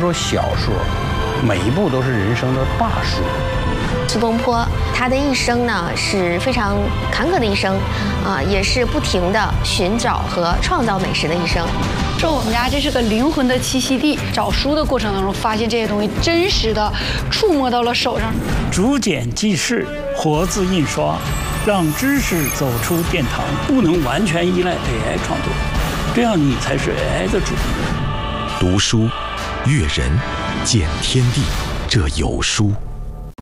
说小说，每一部都是人生的大书。 苏东坡他的一生呢是非常坎坷的一生，也是不停的寻找和创造美食的一生。 说我们家这是个灵魂的栖息地，找书的过程当中发现这些东西真实的触摸到了手上。 竹简记事，活字印刷，让知识走出殿堂，不能完全依赖 AI 创作，这样你才是 AI 的主人。 读书，阅人，见天地，这有书。